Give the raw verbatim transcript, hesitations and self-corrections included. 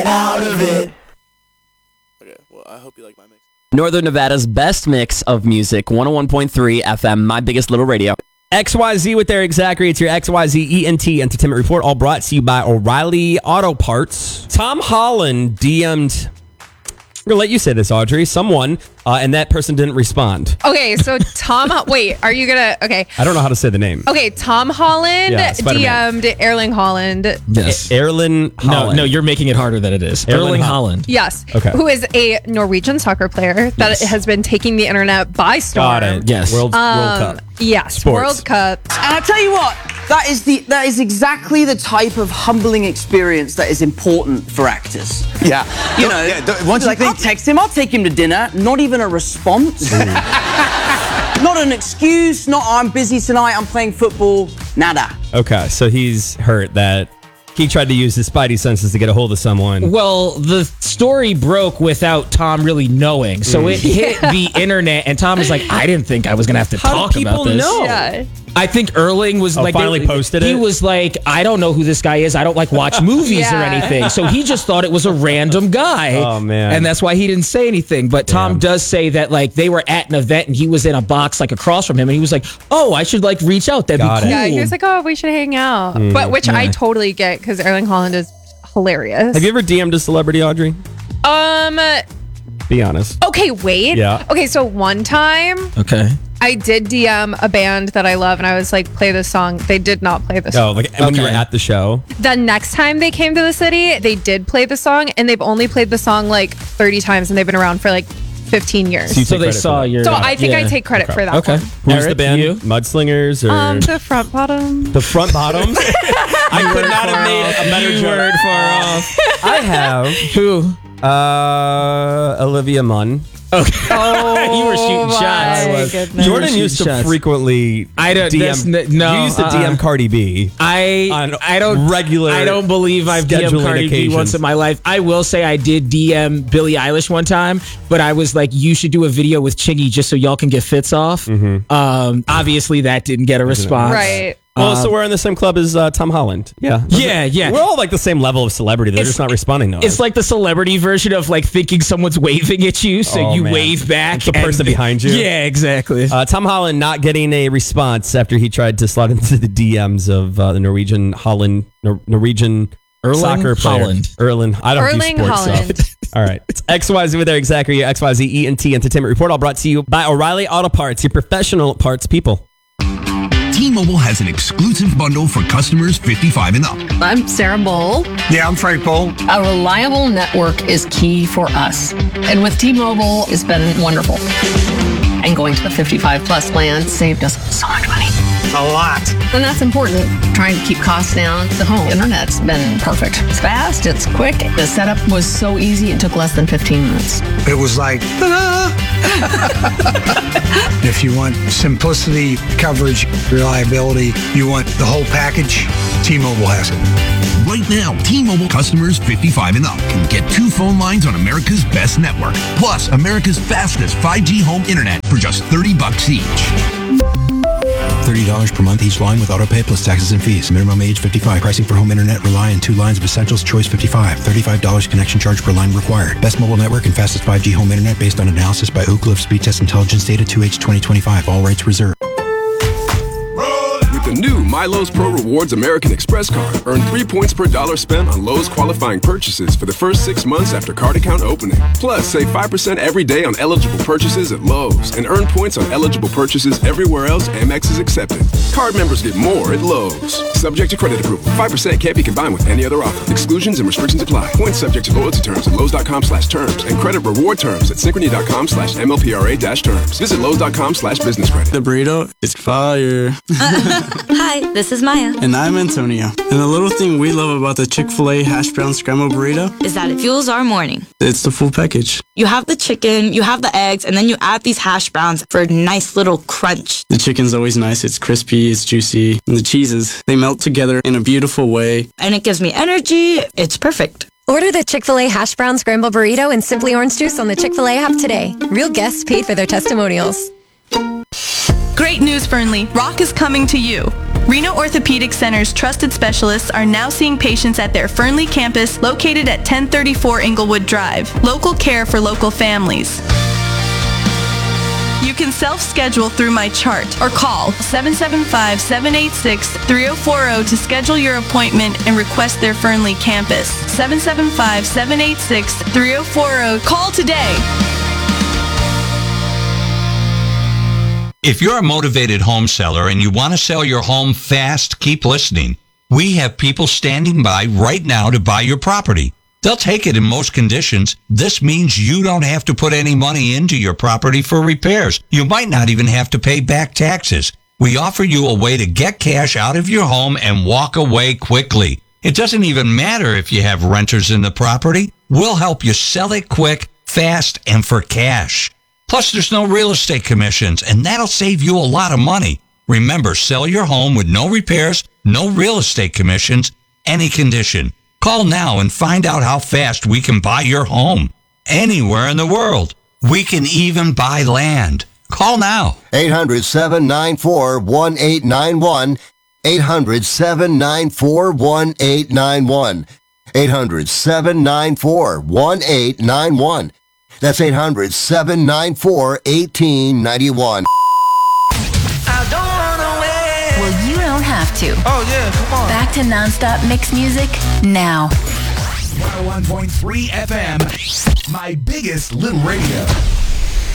out of it. Okay, well, I hope you like my mix. Northern Nevada's best mix of music, one oh one point three F M, My Biggest Little Radio. X Y Z with Eric Zachary. It's your X Y Z E N T Entertainment Report, all brought to you by O'Reilly Auto Parts. Tom Holland D M'd, I'm going to let you say this, Audrey, someone, uh, and that person didn't respond. Okay, so Tom, wait, are you going to, okay. I don't know how to say the name. Okay, Tom Holland Yeah, Spider-Man. D M'd Erling Holland. Yes. Erling No, Holland. no, you're making it harder than it is. Erling Erling Holland. Holland. Yes. Okay. Who is a Norwegian soccer player that Yes. has been taking the internet by storm. Got it. Yes. World, Um, World Cup. Yes, Sports. World Cup. And I tell you what, that is the that is exactly the type of humbling experience that is important for actors. Yeah. You Don't- know, yeah, don't- once you like, think- I'll text him, I'll take him to dinner. Not even a response. Not an excuse. Not I'm busy tonight. I'm playing football. Nada. Okay, so he's hurt that he tried to use his spidey senses to get a hold of someone. Well, the story broke without Tom really knowing. So it hit the internet, and Tom was like, I didn't think I was going to have to How do talk people about this. know? Yeah. I think Erling was Oh, like finally they- posted he it? was like, I don't know who this guy is. I don't like watch movies or Yeah. anything. So he just thought it was a random guy. Oh, man. And that's why he didn't say anything. But Tom Damn. does say that like they were at an event and he was in a box like across from him, and he was like, oh, I should like reach out. That'd Got be it. cool. Yeah, he was like, oh, we should hang out. Mm. But which I Yeah. totally get because Erling Holland is hilarious. Have you ever D M'd a celebrity, Audrey? Um, Be honest. okay, wait. Yeah. Okay, so one time Okay. I did D M a band that I love and I was like, play this song. They did not play the song. Oh, like when you were Okay. at the show. The next time they came to the city, they did play the song and they've only played the song like thirty times and they've been around for like fifteen years. So you So take they credit for saw that. your. So I think I yeah. take credit for that Okay. one. Who's Eric, the band? you? Mudslingers or Um, the front bottom. the Front Bottoms? I could not have made a better You joke. word far off. I have Who? uh, Olivia Munn. Okay. Oh, You were shooting my shots. I was- goodness. Jordan shooting used to shots. frequently I don't- D that's M. n- no, you used to uh-uh. D M Cardi B. I On I don't regular I don't believe I've D M'd scheduling Cardi B occasions. once in my life. I will say I did D M Billie Eilish one time, but I was like, you should do a video with Chingy just so y'all can get fits off. Mm-hmm. Um, obviously that didn't get a response. Right. Well, so we're in the same club as uh, Tom Holland. Yeah. Yeah, yeah. We're all like the same level of celebrity. They're It's- just not responding to us. It's like the celebrity version of like thinking someone's waving at you, so Oh, you man. wave back. The person behind you? Yeah, exactly. Uh, Tom Holland not getting a response after he tried to slide into the D Ms of uh, the Norwegian Holland Nor- Norwegian Erling soccer player. Holland. Erling. I don't Erling do sports Holland. stuff. All right. It's X Y Z with Eric Zachary, your X Y Z E N T Entertainment Report, all brought to you by O'Reilly Auto Parts, your professional parts people. T-Mobile has an exclusive bundle for customers fifty-five and up. I'm Sarah Bowl. Yeah, I'm Frank Bowl. A reliable network is key for us. And with T-Mobile, it's been wonderful. And going to the fifty-five plus plan saved us so much money. A lot. And that's important. Trying to keep costs down. The home internet's been perfect. It's fast, it's quick. The setup was so easy, it took less than fifteen minutes. It was like, ta-da! If you want simplicity, coverage, reliability, you want the whole package, T-Mobile has it. Right now, T-Mobile customers fifty-five and up can get two phone lines on America's best network, plus America's fastest five G home internet for just thirty bucks each. thirty dollars per month each line with autopay plus taxes and fees. Minimum age fifty-five. Pricing for home internet rely on two lines of Essentials Choice fifty-five. thirty-five dollars connection charge per line required. Best mobile network and fastest five G home internet based on analysis by Oak Cliff Speed Test Intelligence Data two H twenty twenty-five. All rights reserved. With the new MyLowe's Pro Rewards American Express card, earn three points per dollar spent on Lowe's qualifying purchases for the first six months after card account opening. Plus, save five percent every day on eligible purchases at Lowe's and earn points on eligible purchases everywhere else Amex is accepted. Card members get more at Lowe's. Subject to credit approval. five percent can't be combined with any other offer. Exclusions and restrictions apply. Points subject to loyalty terms at Lowe's.com slash terms and credit reward terms at Synchrony.com slash MLPRA dash terms. Visit Lowe's.com slash business credit. The burrito is fire. Hi, this is Maya. And I'm Antonio. And the little thing we love about the Chick-fil-A hash brown scrambled burrito Is that it fuels our morning. It's the full package. You have the chicken, you have the eggs, and then you add these hash browns for a nice little crunch. The chicken's always nice. It's crispy, it's juicy. And the cheeses, they melt together in a beautiful way. And it gives me energy. It's perfect. Order the Chick-fil-A Hash Brown Scramble Burrito and Simply Orange Juice on the Chick-fil-A app today. Real guests paid for their testimonials. Great news, Fernley. Rock is coming to you. Reno Orthopedic Center's trusted specialists are now seeing patients at their Fernley campus located at ten thirty-four Inglewood Drive. Local care for local families. You can self-schedule through my chart or call seven seven five, seven eight six, three oh four oh to schedule your appointment and request their Fernley campus. seven seven five, seven eight six, three oh four oh. Call today. If you're a motivated home seller and you want to sell your home fast, keep listening. We have people standing by right now to buy your property. They'll take it in most conditions. This means you don't have to put any money into your property for repairs. You might not even have to pay back taxes. We offer you a way to get cash out of your home and walk away quickly. It doesn't even matter if you have renters in the property. We'll help you sell it quick, fast, and for cash. Plus, there's no real estate commissions, and that'll save you a lot of money. Remember, sell your home with no repairs, no real estate commissions, any condition. Call now and find out how fast we can buy your home. Anywhere in the world. We can even buy land. Call now. eight hundred, seven nine four, one eight nine one. eight hundred, seven nine four, one eight nine one. eight hundred, seven nine four, one eight nine one. That's eight hundred, seven nine four, one eight nine one. Well, you don't have to. Oh, yeah, come on. Back to nonstop mix music now. one oh one point three F M, my biggest little radio.